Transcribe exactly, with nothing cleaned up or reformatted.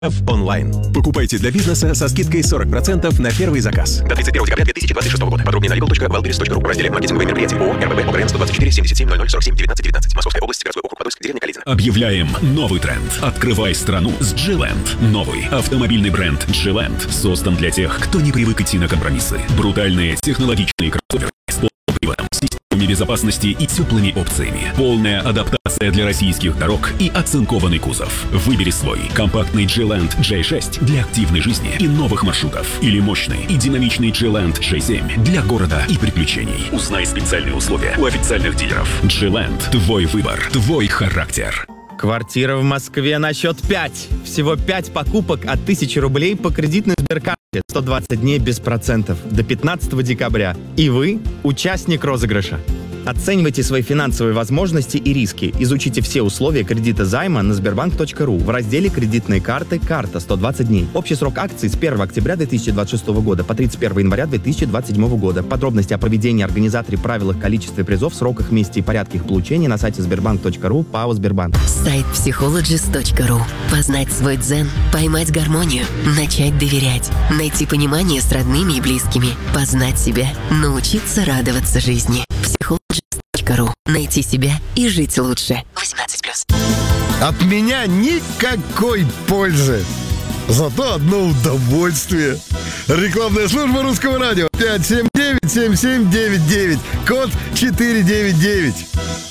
онлайн. Покупайте для бизнеса со скидкой сорок процентов на первый заказ. До тридцать первого декабря две тысячи двадцать шестого года. Подробнее на legal точка wildberries точка ru в разделе «Маркетинговые мероприятия». ООО эр бэ бэ ОГРН сто двадцать четыре семьдесят семь ноль ноль сорок семь девятнадцать девятнадцать. Московская область, городской округ Подольск, деревня Калитина. Объявляем новый тренд. Открывай страну с G-Land. Новый автомобильный бренд G-Land создан для тех, кто не привык идти на компромиссы. Брутальные технологичные кроссоверы с полным приводом, системами безопасности и теплыми опциями. Полная адаптация для российских дорог и оцинкованный кузов. Выбери свой. Компактный G-Land джей шесть для активной жизни и новых маршрутов. Или мощный и динамичный G-Land джей семь для города и приключений. Узнай специальные условия у официальных дилеров. G-Land. Твой выбор. Твой характер. Квартира в Москве на счет пять. Всего пять покупок от тысячи рублей по кредитной Сберкарте. сто двадцать дней без процентов до пятнадцатого декабря. И вы участник розыгрыша. Оценивайте свои финансовые возможности и риски. Изучите все условия кредита займа на сбербанк точка ру в разделе «Кредитные карты. Карта. сто двадцать дней». Общий срок акций с первого октября две тысячи двадцать шестого года по тридцать первого января две тысячи двадцать седьмого года. Подробности о проведении, организаторе, правилах, количестве призов, сроках, месте и порядке их получения на сайте сбербанк точка ру, ПАО «Сбербанк». Сайт психологист точка ру. Познать свой дзен, поймать гармонию, начать доверять, найти понимание с родными и близкими, познать себя, научиться радоваться жизни. психологист точка ру. Найти себя и жить лучше. восемнадцать плюс. От меня никакой пользы. Зато одно удовольствие. Рекламная служба Русского радио. пять семь девять семь семь девять девять. Код четыре девять девять.